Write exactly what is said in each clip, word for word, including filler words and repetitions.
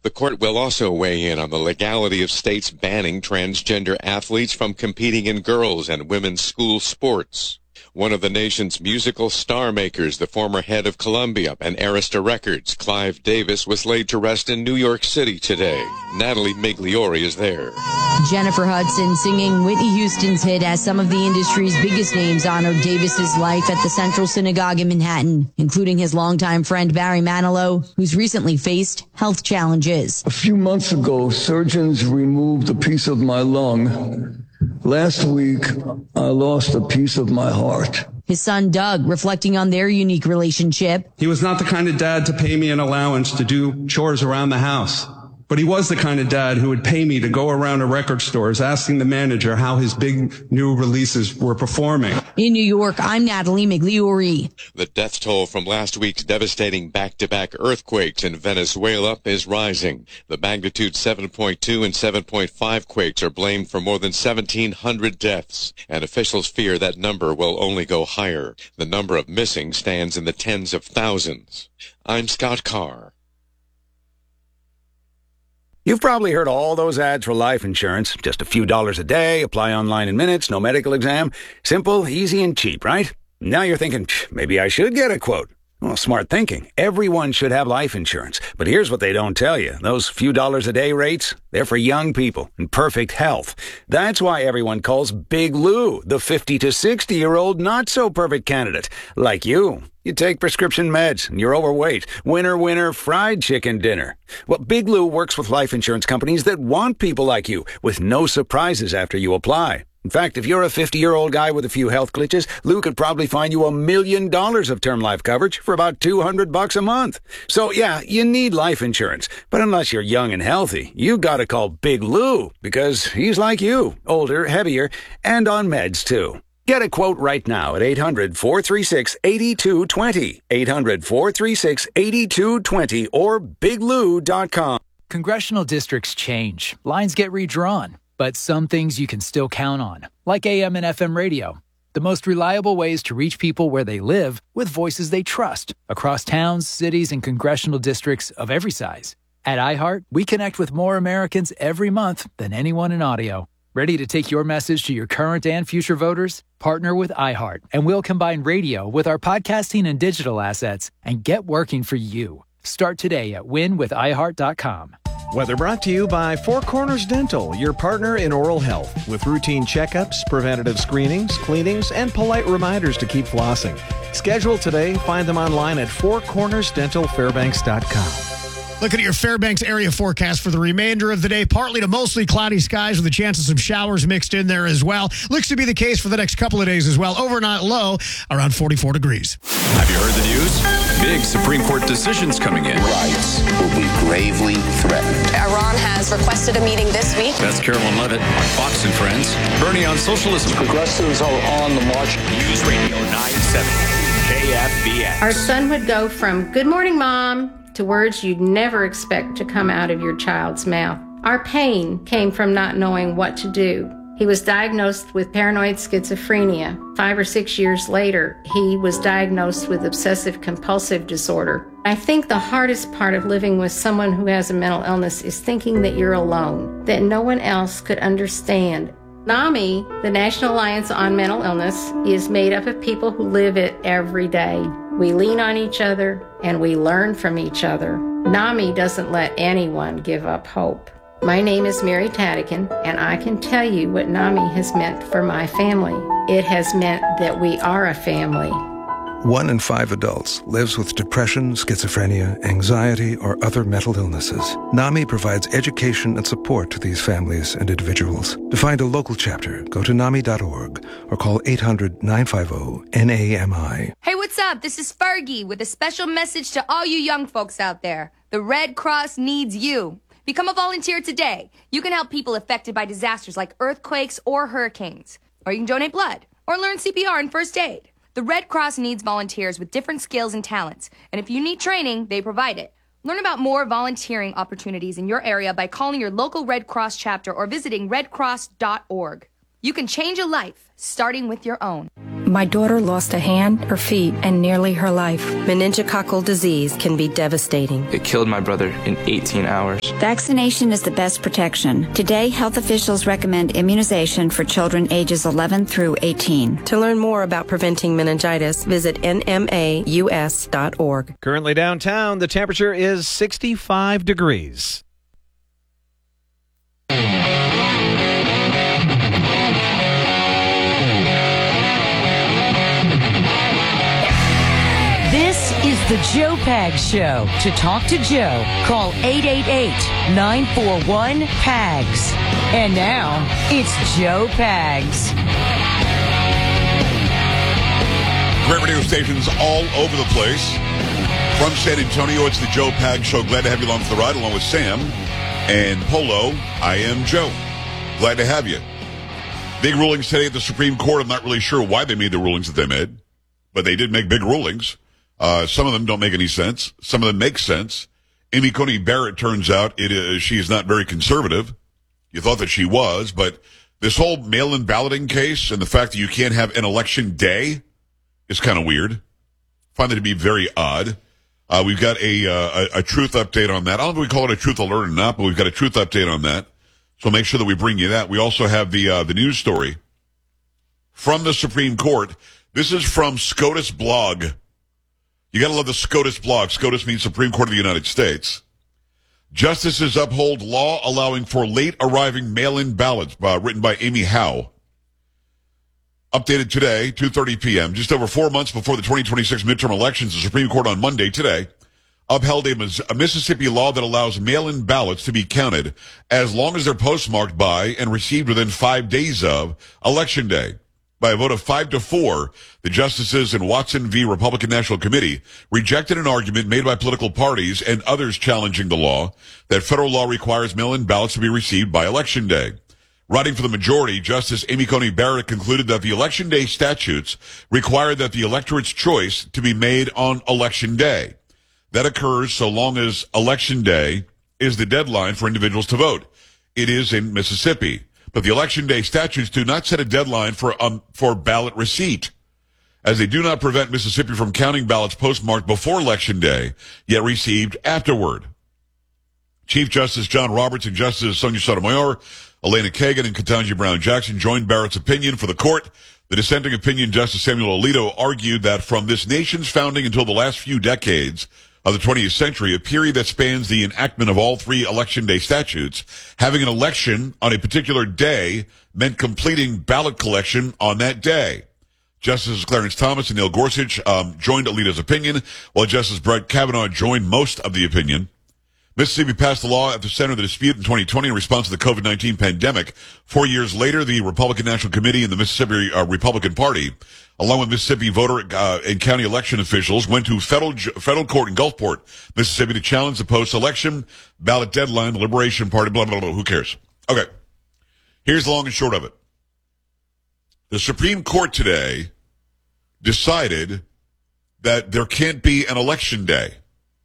The court will also weigh in on the legality of states banning transgender athletes from competing in girls' and women's school sports. One of the nation's musical star makers, the former head of Columbia and Arista Records, Clive Davis, was laid to rest in New York City today. Natalie Migliore is there. Jennifer Hudson singing Whitney Houston's hit as some of the industry's biggest names honored Davis's life at the Central Synagogue in Manhattan, including his longtime friend Barry Manilow, who's recently faced health challenges. A few months ago, surgeons removed a piece of my lung. Last week, I lost a piece of my heart. His son, Doug, reflecting on their unique relationship. He was not the kind of dad to pay me an allowance to do chores around the house. But he was the kind of dad who would pay me to go around to record stores asking the manager how his big new releases were performing. In New York, I'm Natalie Migliore. The death toll from last week's devastating back-to-back earthquakes in Venezuela is rising. The magnitude seven point two and seven point five quakes are blamed for more than seventeen hundred deaths, and officials fear that number will only go higher. The number of missing stands in the tens of thousands. I'm Scott Carr. You've probably heard all those ads for life insurance. Just a few dollars a day, apply online in minutes, no medical exam. Simple, easy, and cheap, right? Now you're thinking, maybe I should get a quote. Well, smart thinking. Everyone should have life insurance. But here's what they don't tell you. Those few dollars a day rates, they're for young people in perfect health. That's why everyone calls Big Lou the fifty to sixty-year-old not-so-perfect candidate. Like you. You take prescription meds, and you're overweight. Winner, winner, fried chicken dinner. Well, Big Lou works with life insurance companies that want people like you, with no surprises after you apply. In fact, if you're a fifty-year-old guy with a few health glitches, Lou could probably find you a million dollars of term life coverage for about two hundred bucks a month. So, yeah, you need life insurance. But unless you're young and healthy, you gotta call Big Lou, because he's like you, older, heavier, and on meds, too. Get a quote right now at eight hundred, four three six, eight two two zero, eight hundred, four three six, eight two two zero, or big lou dot com. Congressional districts change. Lines get redrawn. But some things you can still count on, like A M and F M radio. The most reliable ways to reach people where they live with voices they trust across towns, cities, and congressional districts of every size. At iHeart, we connect with more Americans every month than anyone in audio. Ready to take your message to your current and future voters? Partner with iHeart, and we'll combine radio with our podcasting and digital assets and get working for you. Start today at win with i heart dot com. Weather brought to you by Four Corners Dental, your partner in oral health, with routine checkups, preventative screenings, cleanings, and polite reminders to keep flossing. Schedule today. Find them online at four corners dental fairbanks dot com. Looking at your Fairbanks area forecast for the remainder of the day, partly to mostly cloudy skies with a chance of some showers mixed in there as well. Looks to be the case for the next couple of days as well. Overnight low around forty-four degrees. Have you heard the news? Big Supreme Court decisions coming in. Rights will be gravely threatened. Iran has requested a meeting this week. That's Carolyn Levitt on Fox and Friends. Bernie on socialism. Progressives are on the march. News Radio nine seventy K F B S. Our son would go from "Good morning, Mom" to words you'd never expect to come out of your child's mouth. Our pain came from not knowing what to do. He was diagnosed with paranoid schizophrenia. Five or six years later, he was diagnosed with obsessive compulsive disorder. I think the hardest part of living with someone who has a mental illness is thinking that you're alone, that no one else could understand. NAMI, the National Alliance on Mental Illness, is made up of people who live it every day. We lean on each other and we learn from each other. NAMI doesn't let anyone give up hope. My name is Mary Tadigan, and I can tell you what NAMI has meant for my family. It has meant that we are a family. One in five adults lives with depression, schizophrenia, anxiety, or other mental illnesses. NAMI provides education and support to these families and individuals. To find a local chapter, go to nami dot org or call eight hundred, nine five zero, N A M I. Hey, what's up? This is Fergie with a special message to all you young folks out there. The Red Cross needs you. Become a volunteer today. You can help people affected by disasters like earthquakes or hurricanes. Or you can donate blood or learn C P R and first aid. The Red Cross needs volunteers with different skills and talents. And if you need training, they provide it. Learn about more volunteering opportunities in your area by calling your local Red Cross chapter or visiting red cross dot org. You can change a life, starting with your own. My daughter lost a hand, her feet, and nearly her life. Meningococcal disease can be devastating. It killed my brother in eighteen hours. Vaccination is the best protection. Today, health officials recommend immunization for children ages eleven through eighteen. To learn more about preventing meningitis, visit N M A U S dot org. Currently downtown, the temperature is sixty-five degrees. This is the Joe Pags Show. To talk to Joe, call eight eight eight, nine four one, P A G S. And now, it's Joe Pags. Great radio stations all over the place. From San Antonio, it's the Joe Pags Show. Glad to have you along for the ride, along with Sam and Polo. I am Joe. Glad to have you. Big rulings today at the Supreme Court. I'm not really sure why they made the rulings that they made, but they did make big rulings. Uh, some of them don't make any sense. Some of them make sense. Amy Coney Barrett, turns out, it is, she is not very conservative. You thought that she was, but this whole mail-in balloting case and the fact that you can't have an election day is kind of weird. Find that to be very odd. Uh, we've got a, uh, a, a truth update on that. I don't know if we call it a truth alert or not, but we've got a truth update on that. So make sure that we bring you that. We also have the, uh, the news story from the Supreme Court. This is from SCOTUS blog. You gotta love the SCOTUS blog. SCOTUS means Supreme Court of the United States. Justices uphold law allowing for late arriving mail-in ballots, uh, written by Amy Howe. Updated today, two thirty p.m., just over four months before the twenty twenty-six midterm elections, the Supreme Court on Monday today upheld a, a Mississippi law that allows mail-in ballots to be counted as long as they're postmarked by and received within five days of Election Day. By a vote of five to four, the justices in Watson v. Republican National Committee rejected an argument made by political parties and others challenging the law that federal law requires mail-in ballots to be received by Election Day. Writing for the majority, Justice Amy Coney Barrett concluded that the Election Day statutes require that the electorate's choice to be made on Election Day. That occurs so long as Election Day is the deadline for individuals to vote. It is in Mississippi. But the Election Day statutes do not set a deadline for um, for ballot receipt, as they do not prevent Mississippi from counting ballots postmarked before Election Day, yet received afterward. Chief Justice John Roberts and Justice Sonia Sotomayor, Elena Kagan, and Ketanji Brown Jackson joined Barrett's opinion for the court. The dissenting opinion, Justice Samuel Alito, argued that from this nation's founding until the last few decades of the twentieth century, a period that spans the enactment of all three Election Day statutes, having an election on a particular day meant completing ballot collection on that day. Justices Clarence Thomas and Neil Gorsuch um, joined Alito's opinion, while Justice Brett Kavanaugh joined most of the opinion. Mississippi passed the law at the center of the dispute in twenty twenty in response to the covid nineteen pandemic. Four years later, the Republican National Committee and the Mississippi uh, Republican Party, along with Mississippi voter uh, and county election officials, went to federal federal court in Gulfport, Mississippi, to challenge the post-election ballot deadline. The Liberation Party, blah, blah, blah. Who cares? Okay. Here's the long and short of it. The Supreme Court today decided that there can't be an election day.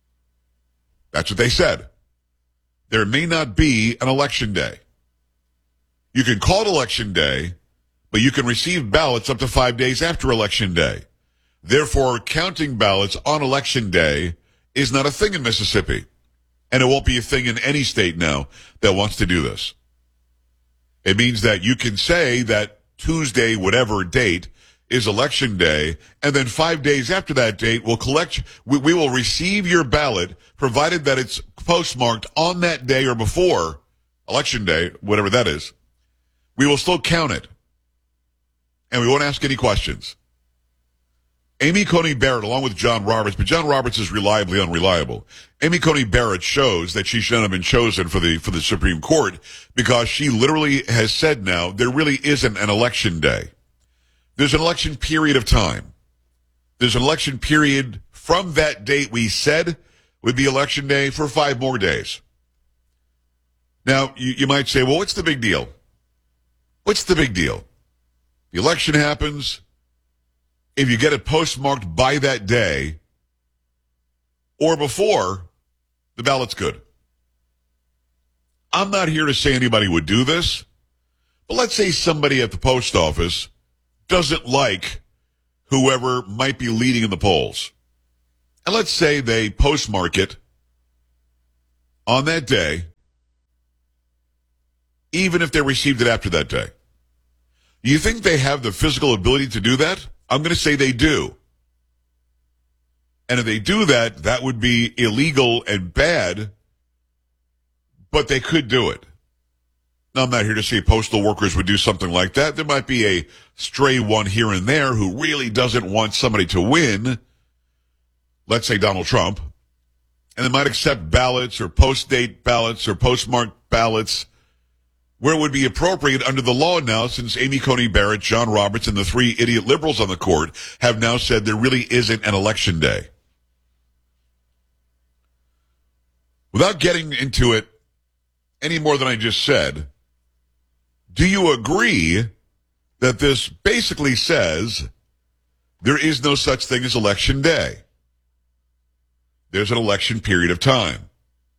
That's what they said. There may not be an election day. You can call it election day, but you can receive ballots up to five days after Election Day. Therefore, counting ballots on Election Day is not a thing in Mississippi. And it won't be a thing in any state now that wants to do this. It means that you can say that Tuesday, whatever date, is Election Day, and then five days after that date, we'll collect, we, we will receive your ballot, provided that it's postmarked on that day or before Election Day, whatever that is. We will still count it. And we won't ask any questions. Amy Coney Barrett, along with John Roberts, but John Roberts is reliably unreliable. Amy Coney Barrett shows that she shouldn't have been chosen for the for the Supreme Court because she literally has said now there really isn't an election day. There's an election period of time. There's an election period from that date we said would be Election Day for five more days. Now, you, you might say, well, what's the big deal? What's the big deal? The election happens. If you get it postmarked by that day or before, the ballot's good. I'm not here to say anybody would do this, but let's say somebody at the post office doesn't like whoever might be leading in the polls. And let's say they postmark it on that day, even if they received it after that day. Do you think they have the physical ability to do that? I'm going to say they do. And if they do that, that would be illegal and bad, but they could do it. Now, I'm not here to say postal workers would do something like that. There might be a stray one here and there who really doesn't want somebody to win, let's say Donald Trump, and they might accept ballots or post-date ballots or postmarked ballots where it would be appropriate under the law now, since Amy Coney Barrett, John Roberts, and the three idiot liberals on the court have now said there really isn't an election day. Without getting into it any more than I just said, do you agree that this basically says there is no such thing as election day? There's an election period of time.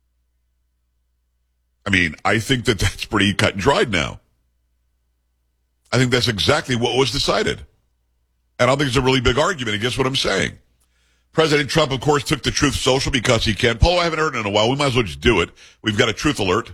I mean, I think that that's pretty cut and dried now. I think that's exactly what was decided. And I don't think it's a really big argument against what I'm saying. President Trump, of course, took the Truth Social because he can. Paul, I haven't heard it in a while. We might as well just do it. We've got a truth alert.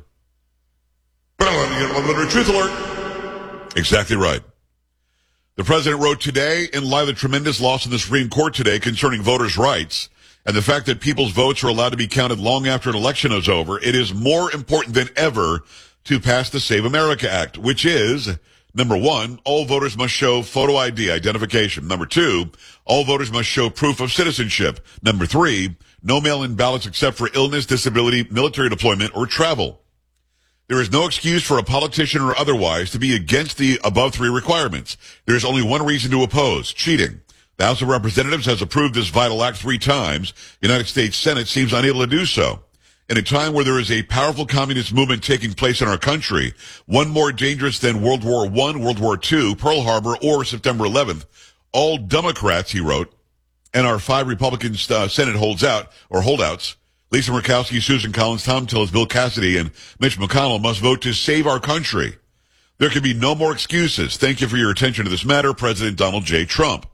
Truth alert. Exactly right. The president wrote today, in light of the tremendous loss in the Supreme Court today concerning voters' rights and the fact that people's votes are allowed to be counted long after an election is over, it is more important than ever to pass the Save America Act, which is, number one, all voters must show photo I D identification. Number two, all voters must show proof of citizenship. Number three, no mail-in ballots except for illness, disability, military deployment, or travel. There is no excuse for a politician or otherwise to be against the above three requirements. There is only one reason to oppose: cheating. The House of Representatives has approved this vital act three times. The United States Senate seems unable to do so. In a time where there is a powerful communist movement taking place in our country, one more dangerous than World War One, World War Two, Pearl Harbor, or September eleventh, all Democrats, he wrote, and our five Republican uh, Senate holds out, or holdouts, Lisa Murkowski, Susan Collins, Tom Tillis, Bill Cassidy, and Mitch McConnell must vote to save our country. There can be no more excuses. Thank you for your attention to this matter, President Donald J. Trump.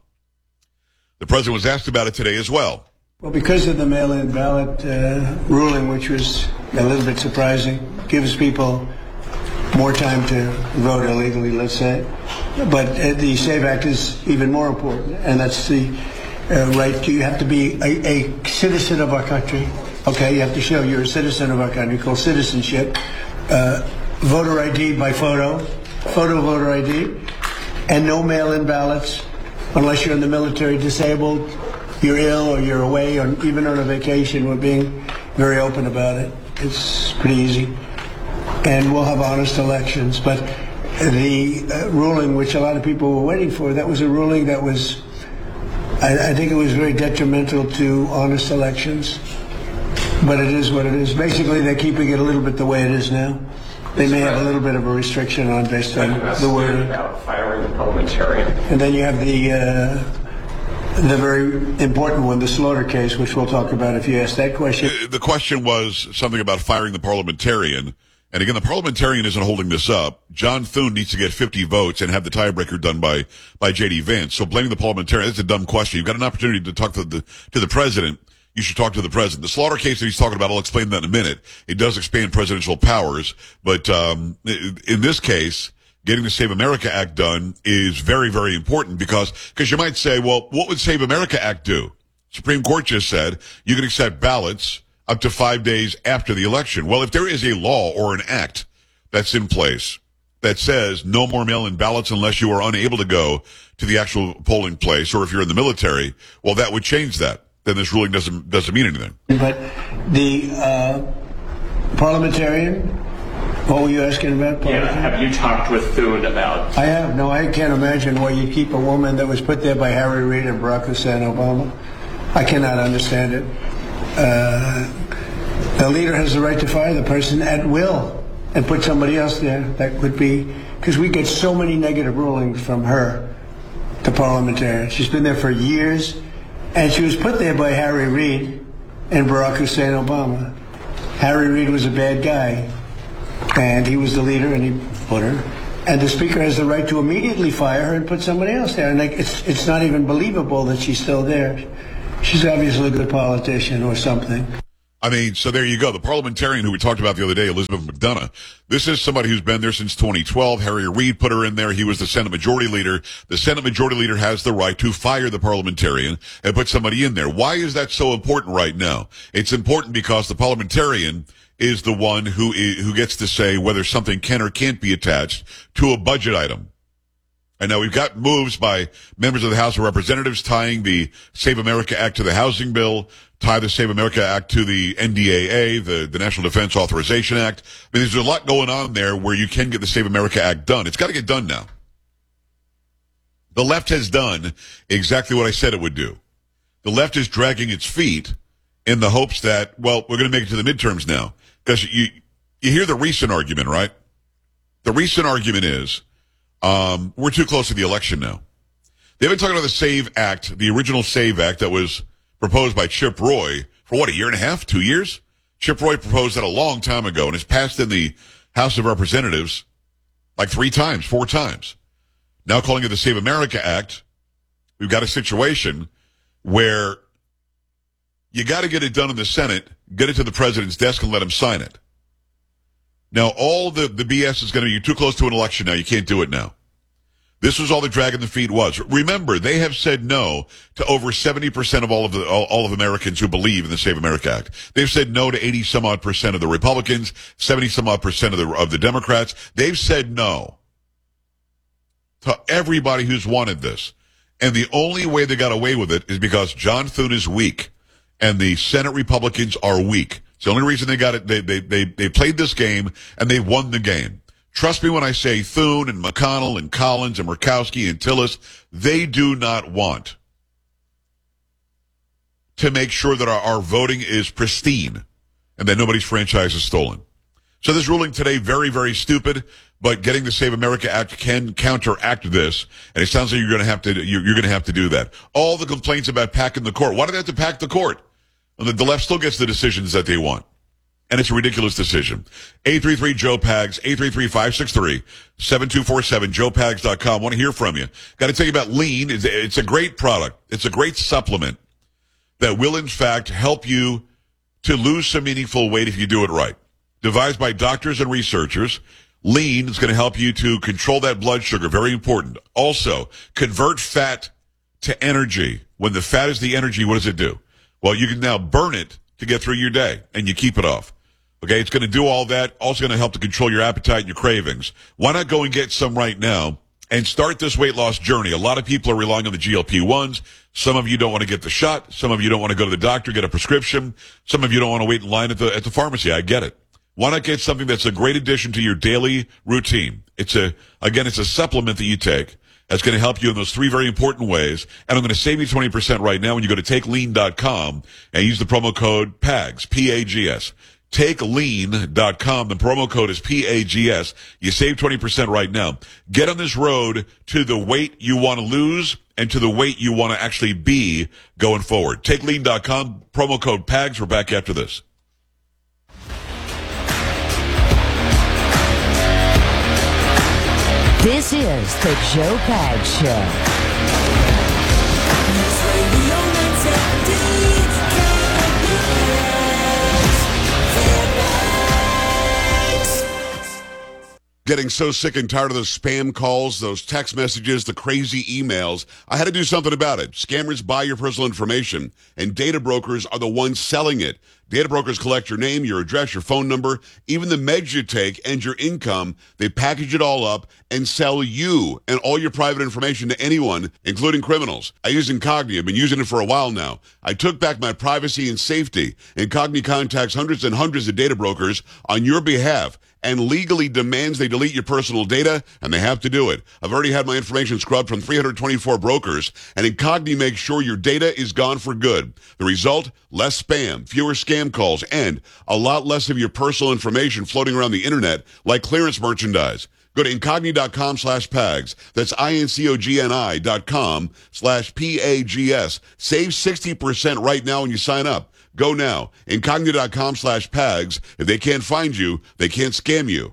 The president was asked about it today as well. Well, because of the mail-in ballot uh, ruling, which was a little bit surprising, gives people more time to vote illegally, let's say. But uh, the SAVE Act is even more important, and that's the uh, right. You have to be a, a citizen of our country. Okay, you have to show you're a citizen of our country, called citizenship. Uh, voter I D by photo, photo voter I D, and no mail-in ballots unless you're in the military, disabled, you're ill, or you're away, or even on a vacation. We're being very open about it. It's pretty easy. And we'll have honest elections. But the uh, ruling, which a lot of people were waiting for, that was a ruling that was, I, I think it was very detrimental to honest elections. But it is what it is. Basically, they're keeping it a little bit the way it is now. They may have a little bit of a restriction on based on the wording. About firing the parliamentarian. And then you have the uh, the very important one, the Slaughter case, which we'll talk about if you ask that question. The question was something about firing the parliamentarian. And again, the parliamentarian isn't holding this up. John Thune needs to get fifty votes and have the tiebreaker done by, by J D Vance. So blaming the parliamentarian, that's a dumb question. You've got an opportunity to talk to the, to the president. You should talk to the president. The Slaughter case that he's talking about, I'll explain that in a minute. It does expand presidential powers. But um, in this case, getting the Save America Act done is very, very important because because you might say, well, what would Save America Act do? Supreme Court just said you can accept ballots up to five days after the election. Well, if there is a law or an act that's in place that says no more mail-in ballots unless you are unable to go to the actual polling place, or if you're in the military, well, that would change that. Then this ruling doesn't doesn't mean anything. But the uh, parliamentarian, what were you asking about? Yeah, have you talked with Thune about? I have. No, I can't imagine why you keep a woman that was put there by Harry Reid and Barack Hussein Obama. I cannot understand it. Uh, the leader has the right to fire the person at will and put somebody else there. That would be, because we get so many negative rulings from her, the parliamentarian. She's been there for years. And she was put there by Harry Reid and Barack Hussein Obama. Harry Reid was a bad guy, and he was the leader, and he put her. And the Speaker has the right to immediately fire her and put somebody else there. And like, it's it's not even believable that she's still there. She's obviously a good politician or something. I mean, so there you go. The parliamentarian who we talked about the other day, Elizabeth McDonough, this is somebody who's been there since twenty twelve. Harry Reid put her in there. He was the Senate Majority Leader. The Senate Majority Leader has the right to fire the parliamentarian and put somebody in there. Why is that so important right now? It's important because the parliamentarian is the one who who gets to say whether something can or can't be attached to a budget item. And now we've got moves by members of the House of Representatives tying the Save America Act to the housing bill, tie the Save America Act to the N D A A, the, the National Defense Authorization Act. I mean, there's a lot going on there where you can get the Save America Act done. It's got to get done now. The left has done exactly what I said it would do. The left is dragging its feet in the hopes that, well, we're going to make it to the midterms now. Because you, you hear the recent argument, right? The recent argument is, um, we're too close to the election now. They've been talking about the SAVE Act, the original SAVE Act that was proposed by Chip Roy for what, a year and a half, two years? Chip Roy proposed that a long time ago and has passed in the House of Representatives like three times, four times. Now calling it the Save America Act, we've got a situation where you got to get it done in the Senate, get it to the president's desk, and let him sign it. Now, all the, the B S is going to be, you're too close to an election now. You can't do it now. This was all the dragging the feet was. Remember, they have said no to over seventy percent of all of the, all, all of Americans who believe in the Save America Act. They've said no to eighty some odd percent of the Republicans, seventy some odd percent of the, of the Democrats. They've said no to everybody who's wanted this. And the only way they got away with it is because John Thune is weak. And the Senate Republicans are weak. It's the only reason they got it. They, they, they, they played this game and they won the game. Trust me when I say Thune and McConnell and Collins and Murkowski and Tillis, they do not want to make sure that our, our voting is pristine and that nobody's franchise is stolen. So this ruling today, very, very stupid, but getting the Save America Act can counteract this, and it sounds like you're going to have to you're, you're going to have to do that. All the complaints about packing the court. Why do they have to pack the court? And the, the left still gets the decisions that they want. And it's a ridiculous decision. eight three three Joe Pags, eight three three, five six three, seven two four seven, joe pags dot com. Want to hear from you. Got to tell you about Lean. It's, it's a great product. It's a great supplement that will, in fact, help you to lose some meaningful weight if you do it right. Devised by doctors and researchers, Lean is going to help you to control that blood sugar. Very important. Also, convert fat to energy. When the fat is the energy, what does it do? Well, you can now burn it to get through your day, and you keep it off. Okay, it's going to do all that. Also going to help to control your appetite and your cravings. Why not go and get some right now and start this weight loss journey? A lot of people are relying on the G L P ones. Some of you don't want to get the shot. Some of you don't want to go to the doctor, get a prescription. Some of you don't want to wait in line at the at the pharmacy. I get it. Why not get something that's a great addition to your daily routine? It's a, again, it's a supplement that you take that's going to help you in those three very important ways. And I'm going to save you twenty percent right now when you go to take lean dot com and use the promo code PAGS, P A G S. take lean dot com. The promo code is P A G S. You save twenty percent right now. Get on this road to the weight you want to lose and to the weight you want to actually be going forward. take lean dot com, promo code PAGS. We're back after this. This is the Joe Pags Show. Getting so sick and tired of those spam calls, those text messages, the crazy emails. I had to do something about it. Scammers buy your personal information, and data brokers are the ones selling it. Data brokers collect your name, your address, your phone number, even the meds you take, and your income. They package it all up and sell you and all your private information to anyone, including criminals. I use Incogni. I've been using it for a while now. I took back my privacy and safety. Incogni contacts hundreds and hundreds of data brokers on your behalf and legally demands they delete your personal data, and they have to do it. I've already had my information scrubbed from three hundred twenty-four brokers, and Incogni makes sure your data is gone for good. The result? Less spam, fewer scam calls, and a lot less of your personal information floating around the internet like clearance merchandise. Go to Incogni dot com slash PAGS. That's I-N-C-O-G-N-I dot com slash P-A-G-S. Save sixty percent right now when you sign up. Go now. Incogni dot com slash PAGS. If they can't find you, they can't scam you.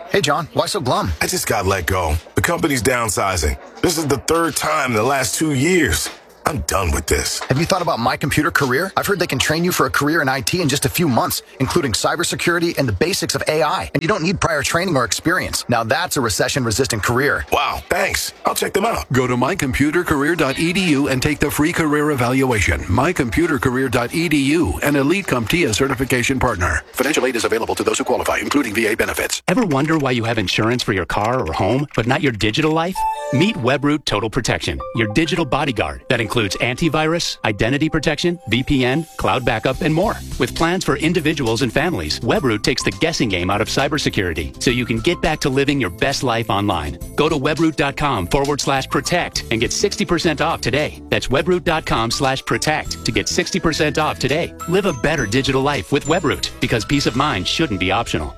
Hey, John, why so glum? I just got let go. The company's downsizing. This is the third time in the last two years. I'm done with this. Have you thought about My Computer Career? I've heard they can train you for a career in I T in just a few months, including cybersecurity and the basics of A I. And you don't need prior training or experience. Now that's a recession-resistant career. Wow, thanks. I'll check them out. Go to my computer career dot e d u and take the free career evaluation. my computer career dot e d u, an Elite CompTIA certification partner. Financial aid is available to those who qualify, including V A benefits. Ever wonder why you have insurance for your car or home, but not your digital life? Meet Webroot Total Protection, your digital bodyguard that includes antivirus, identity protection, V P N, cloud backup, and more. With plans for individuals and families, Webroot takes the guessing game out of cybersecurity so you can get back to living your best life online. Go to webroot.com forward slash protect and get sixty percent off today. That's webroot.com slash protect to get sixty percent off today. Live a better digital life with Webroot, because peace of mind shouldn't be optional.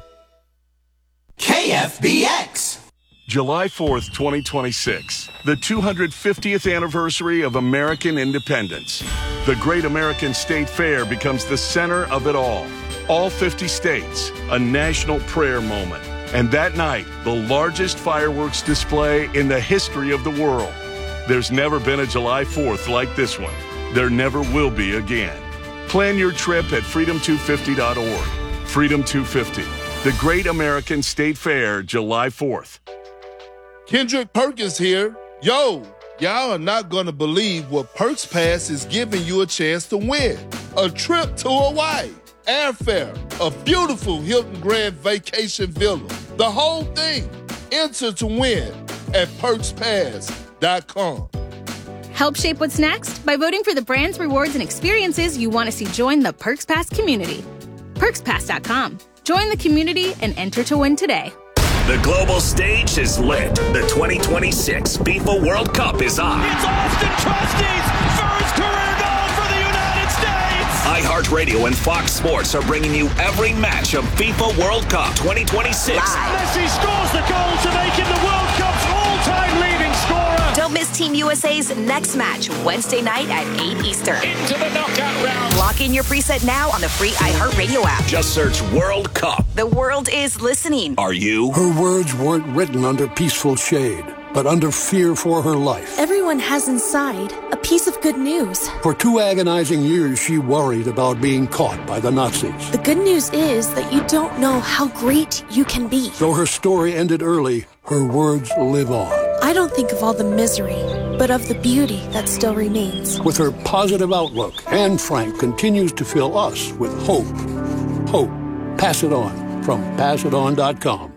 K F B X. July fourth, twenty twenty-six, the two hundred fiftieth anniversary of American independence. The Great American State Fair becomes the center of it all. All fifty states, a national prayer moment. And that night, the largest fireworks display in the history of the world. There's never been a July fourth like this one. There never will be again. Plan your trip at freedom two fifty dot org. Freedom two fifty, the Great American State Fair, July fourth. Kendrick Perkins here. Yo, y'all are not going to believe what Perks Pass is giving you a chance to win. A trip to Hawaii, airfare, a beautiful Hilton Grand Vacation Villa, the whole thing. Enter to win at perks pass dot com. Help shape what's next by voting for the brands, rewards, and experiences you want to see join the Perks Pass community. perks pass dot com. Join the community and enter to win today. The global stage is lit. The twenty twenty-six FIFA World Cup is on. It's Austin Trusty's first career goal for the United States. iHeartRadio and Fox Sports are bringing you every match of FIFA World Cup twenty twenty-six. Live. Messi scores the goal to make him the World Cup's all-time leading scorer. Don't miss Team U S A's next match, Wednesday night at eight Eastern. Into the knockout round. Lock in your preset now on the free iHeartRadio app. Just search World Cup. The world is listening. Are you? Her words weren't written under peaceful shade, but under fear for her life. Everyone has inside a piece of good news. For two agonizing years, she worried about being caught by the Nazis. The good news is that you don't know how great you can be. Though her story ended early, her words live on. I don't think of all the misery, but of the beauty that still remains. With her positive outlook, Anne Frank continues to fill us with hope. Hope. Pass it on from pass it on dot com.